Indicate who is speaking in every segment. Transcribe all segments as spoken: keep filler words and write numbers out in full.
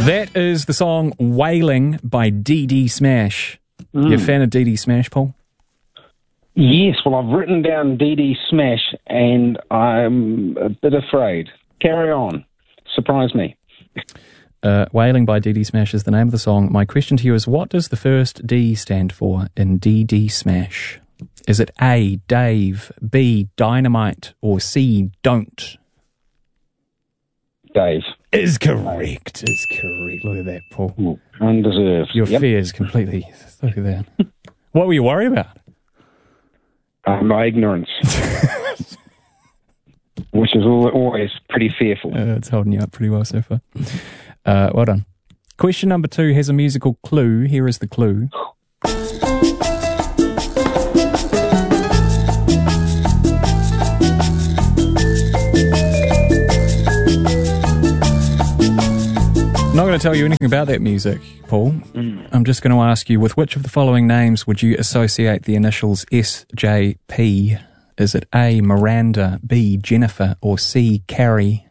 Speaker 1: That is the song Wailing by Dee Dee Smash. Mm. You a fan of Dee Dee Smash, Paul?
Speaker 2: Yes, well, I've written down Dee Dee Smash, and I'm a bit afraid. Carry on. Surprise me.
Speaker 1: Uh, Wailing by Dee Dee Smash is the name of the song. My question to you is, what does the first D stand for in Dee Dee Smash? Is it A, Dave, B, Dynamite, or C, Don't?
Speaker 2: Dave.
Speaker 1: Is correct. Is correct. Look at that, Paul.
Speaker 2: Ooh, undeserved.
Speaker 1: Your
Speaker 2: yep.
Speaker 1: fears completely. Look at that. What were you worried about?
Speaker 2: Uh, my ignorance. Which is always pretty fearful.
Speaker 1: Uh, it's holding you up pretty well so far. Uh, well done. Question number two has a musical clue. Here is the clue. I'm not going to tell you anything about that music, Paul. Mm. I'm just going to ask you, with which of the following names would you associate the initials S J P? Is it A, Miranda, B, Jennifer, or C, Carrie?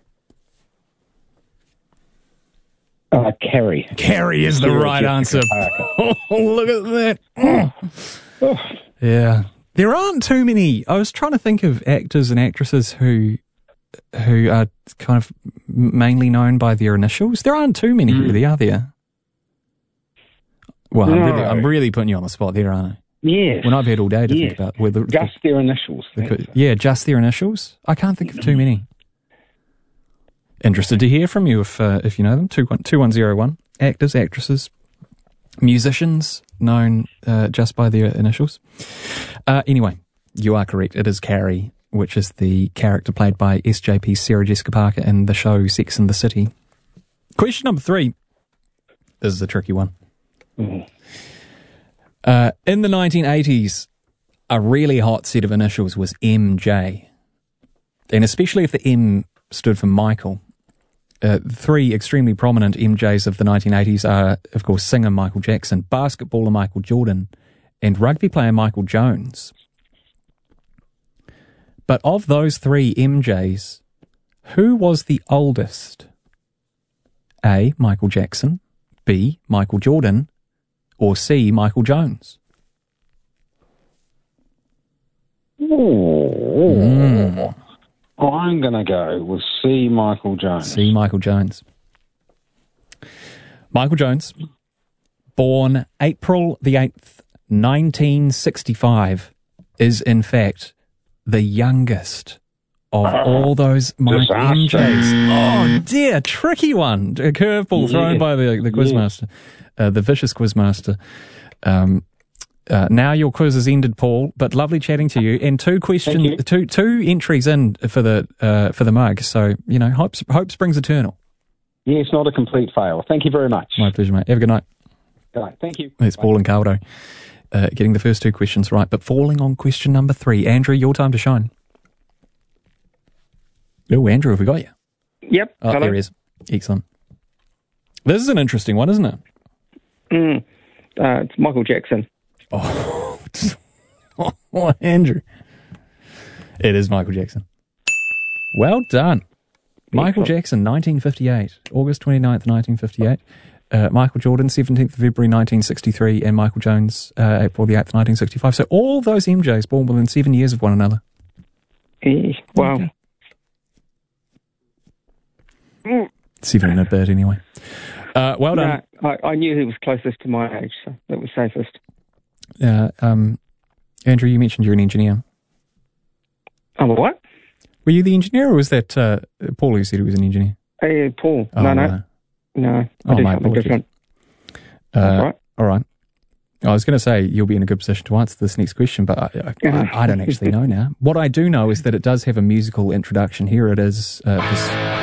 Speaker 2: Uh, Carrie.
Speaker 1: Carrie is the Sarah right Jessica answer. Oh, look at that. Oh. Yeah. There aren't too many. I was trying to think of actors and actresses who who are kind of mainly known by their initials. There aren't too many, mm. really, are there? Well, no. I'm, really, I'm really putting you on the spot there, aren't I?
Speaker 2: Yes.
Speaker 1: When I've had all day to
Speaker 2: yes.
Speaker 1: think about whether
Speaker 2: just the, their initials.
Speaker 1: The, yeah, just their initials. I can't think of too many. Interested to hear from you if uh, if you know them. Two one two one zero one. Actors, actresses, musicians known uh, just by their initials. Uh, anyway, you are correct. It is Carrie, which is the character played by S J P's Sarah Jessica Parker in the show Sex and the City. Question number three. This is a tricky one. Mm. Uh, in the nineteen eighties, a really hot set of initials was M J. And especially if the M stood for Michael. Uh, three extremely prominent M Js of the nineteen eighties are, of course, singer Michael Jackson, basketballer Michael Jordan, and rugby player Michael Jones. But of those three M Js, who was the oldest? A, Michael Jackson, B, Michael Jordan, or C, Michael Jones?
Speaker 2: Ooh. Mm. I'm going to go with C, Michael Jones.
Speaker 1: C, Michael Jones. Michael Jones, born April the eighth, nineteen sixty-five, is in fact the youngest of uh, all those Mike M Js. Oh dear, tricky one. A curveball yeah. thrown by the, the quizmaster, yeah. uh, the vicious quizmaster. Um, Uh, now your quiz has ended, Paul, but lovely chatting to you. And two questions, two two entries in for the uh, for the mug. So you know, hope hope springs eternal.
Speaker 2: Yes, not a complete fail. Thank you very much.
Speaker 1: My pleasure, mate. Have a good night.
Speaker 2: Good night. Thank you.
Speaker 1: It's Paul and Caldo uh, getting the first two questions right, but falling on question number three. Andrew, your time to shine. Oh, Andrew, have we got you?
Speaker 2: Yep.
Speaker 1: Oh, there he is. Excellent. This is an interesting one, isn't it?
Speaker 3: Mm, uh, it's Michael Jackson.
Speaker 1: Oh, oh, Andrew. It is Michael Jackson. Well done. Michael Jackson, nineteen fifty-eight. August twenty-ninth, nineteen fifty-eight. Uh, Michael Jordan, seventeenth of February, nineteen sixty-three. And Michael Jones, uh, April the eighth, nineteen sixty-five. So all those M Js born within seven years of one another.
Speaker 3: Eh, wow.
Speaker 1: Okay. Seven and a bit, anyway. Uh, well done.
Speaker 3: No, I, I knew he was closest to my age, so that was safest.
Speaker 1: Uh, um, Andrew, you mentioned you're an engineer.
Speaker 3: I'm a what?
Speaker 1: Were you the engineer, or was that uh, Paul who said he was an engineer?
Speaker 3: Hey, Paul.
Speaker 1: Oh,
Speaker 3: no, no.
Speaker 1: Uh,
Speaker 3: no, I
Speaker 1: oh,
Speaker 3: do
Speaker 1: mate,
Speaker 3: something different.
Speaker 1: Uh,
Speaker 3: That's right.
Speaker 1: All right. I was going to say you'll be in a good position to answer this next question, but I, I, I don't actually know now. What I do know is that it does have a musical introduction. Here it is. Uh, this